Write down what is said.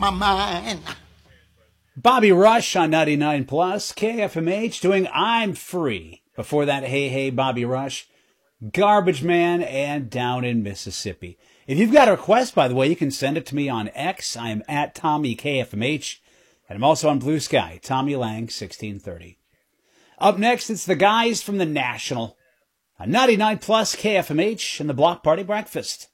my mind. Bobby Rush on 99 Plus, KFMH doing I'm Free. Before that, Hey Hey Bobby Rush, Garbage Man, and Down in Mississippi. If you've got a request, by the way, you can send it to me on X. I am at TommyKFMH, and I'm also on Blue Sky, Tommy Lang 1630. Up next, it's the guys from the National on 99 Plus KFMH and the Block Party Breakfast.